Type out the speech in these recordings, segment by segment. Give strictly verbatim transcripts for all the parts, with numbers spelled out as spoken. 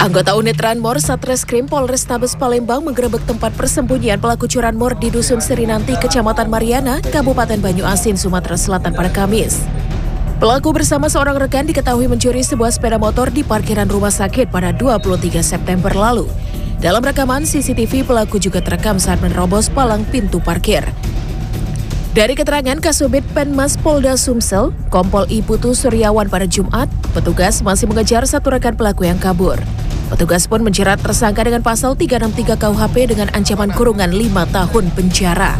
Anggota unit Ranmor Satreskrim Polrestabes Palembang menggerebek tempat persembunyian pelaku curanmor di Dusun Sirinanti, Kecamatan Mariana, Kabupaten Banyuasin, Sumatera Selatan pada Kamis. Pelaku bersama seorang rekan diketahui mencuri sebuah sepeda motor di parkiran rumah sakit pada dua puluh tiga September lalu. Dalam rekaman C C T V, pelaku juga terekam saat menerobos palang pintu parkir. Dari keterangan Kasubit Penmas Polda Sumsel, Kompol I Putu Suryawan pada Jumat, petugas masih mengejar satu rekan pelaku yang kabur. Petugas pun menjerat tersangka dengan pasal tiga enam tiga K U H P dengan ancaman kurungan lima tahun penjara.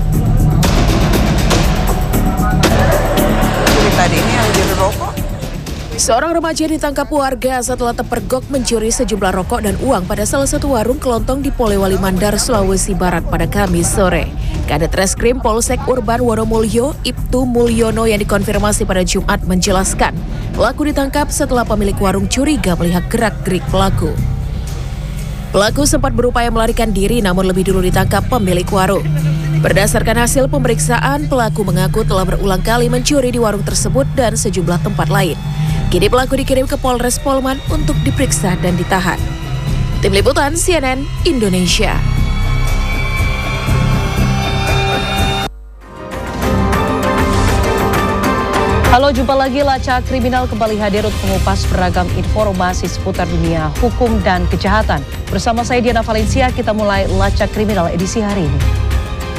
Tadi ini yang jadi rokok. Seorang remaja ditangkap warga setelah terpergok mencuri sejumlah rokok dan uang pada salah satu warung kelontong di Polewali Mandar, Sulawesi Barat pada Kamis sore. Kadit Reskrim Polsek Urban Wonomulyo, Ibtu Mulyono yang dikonfirmasi pada Jumat menjelaskan, pelaku ditangkap setelah pemilik warung curiga melihat gerak-gerik pelaku. Pelaku sempat berupaya melarikan diri namun lebih dulu ditangkap pemilik warung. Berdasarkan hasil pemeriksaan, pelaku mengaku telah berulang kali mencuri di warung tersebut dan sejumlah tempat lain. Kini pelaku dikirim ke Polres Polman untuk diperiksa dan ditahan. Tim Liputan C N N Indonesia. Halo, jumpa lagi. Lacak Kriminal kembali hadir untuk mengupas beragam informasi seputar dunia hukum dan kejahatan. Bersama saya Diana Valencia, kita mulai Lacak Kriminal edisi hari ini.